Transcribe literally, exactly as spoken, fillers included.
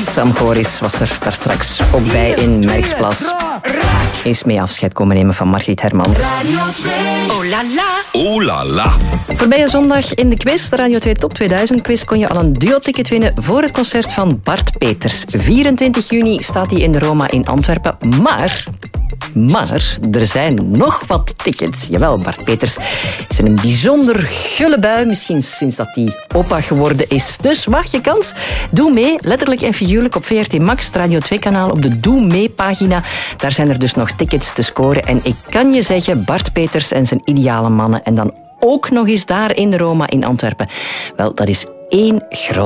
Sam Goris was er daar straks ook bij in Merksplas. Eens mee afscheid komen nemen van Margriet Hermans. Oh la la. Oh la la. Voorbije zondag in de quiz, de Radio twee Top tweeduizend quiz, kon je al een duo-ticket winnen voor het concert van Bart Peters. vierentwintig juni staat hij in de Roma in Antwerpen. Maar... Maar er zijn nog wat tickets. Jawel, Bart Peters is in een bijzonder gulle bui. Misschien sinds dat hij opa geworden is. Dus waag je kans. Doe mee, letterlijk en figuurlijk op V R T Max, het Radio twee kanaal, op de Doe Mee-pagina. Daar zijn er dus nog tickets te scoren. En ik kan je zeggen, Bart Peters en zijn ideale mannen. En dan ook nog eens daar in de Roma in Antwerpen. Wel, dat is één groot